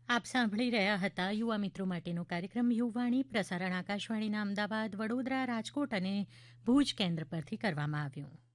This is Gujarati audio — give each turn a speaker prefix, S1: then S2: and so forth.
S1: આપ સાંભળી રહ્યા હતા યુવા મિત્રો માટેનો કાર્યક્રમ યુવાણી પ્રસારણ આકાશવાણીના અમદાવાદ, વડોદરા, રાજકોટ અને ભુજ કેન્દ્ર પરથી કરવામાં આવ્યું.